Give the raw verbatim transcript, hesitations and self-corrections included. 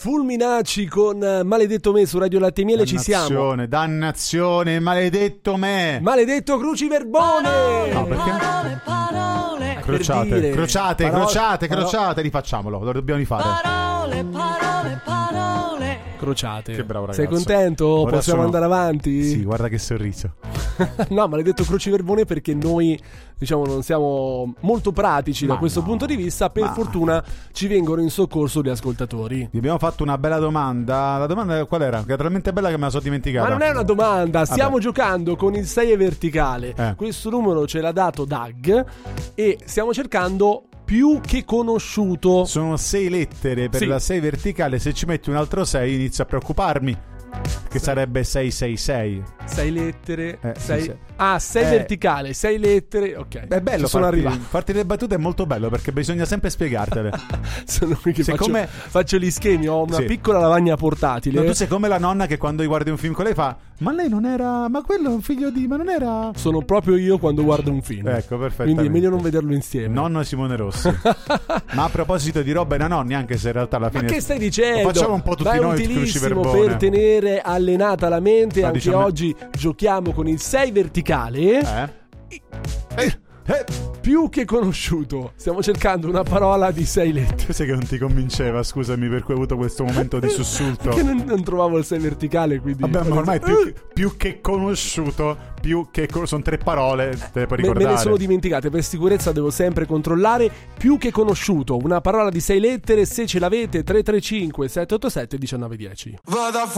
Fulminacci con Maledetto Me su Radio Latte e Miele. Ci siamo. Dannazione, dannazione, maledetto me. Maledetto Cruciverbone. No, perché Parole, parole, crociate, per dire. crociate, Parole, crociate, parole. crociate, rifacciamolo, lo dobbiamo rifare. parole, parole, parole. Crociate. Che bravo ragazzo. Sei contento? Ora Possiamo sono- andare avanti? Sì, guarda che sorriso. No, Maledetto Cruciverbone, perché noi, diciamo, non siamo molto pratici Ma da questo no, punto di vista. Per ma- fortuna ci vengono in soccorso gli ascoltatori. Vi abbiamo fatto una bella domanda. La domanda qual era? Che è talmente bella che me la sono dimenticata. Ma non è una domanda, stiamo Vabbè. giocando con il sei verticale. Eh. Questo numero ce l'ha dato Doug e stiamo cercando più che conosciuto. Sono sei lettere per Sì. la sei verticale. Se ci metti un altro sei inizio a preoccuparmi. Che sarebbe sei sei sei. sei lettere, Eh, sei... sì, sì. Ah, sei Eh. verticale, sei lettere, ok. È bello Ci sono farti, arrivato. farti le battute, è molto bello perché bisogna sempre spiegartele. Sono qui che Siccome- faccio, faccio gli schemi, ho una Sì. piccola lavagna portatile. No, tu sei come la nonna che quando guardi un film con lei fa: ma lei non era, ma quello è un figlio di, ma non era. Sono proprio io quando guardo un film. Ecco, perfettamente. Quindi è meglio non vederlo insieme. Nonno Simone Rossi. Ma a proposito di roba e da nonni, anche se in realtà alla Ma fine che stai dicendo? lo facciamo un po' tutti Ma è noi il utilissimo cruciverbone. per tenere allenata la mente. No, Anche diciamo- oggi giochiamo con il sei verticale. Eh? Eh, eh. Più che conosciuto. Stiamo cercando una parola di sei lettere. Sai che non ti convinceva, scusami per cui ho avuto questo momento di sussulto. Perché non, non trovavo il sei verticale, quindi... Vabbè, ma ormai più, più che conosciuto, più che co- sono tre parole, te le puoi Me, me ricordare. ne sono dimenticate, per sicurezza devo sempre controllare. Più che conosciuto, una parola di sei lettere. Se ce l'avete, tre tre cinque sette otto sette uno nove uno zero. Vado a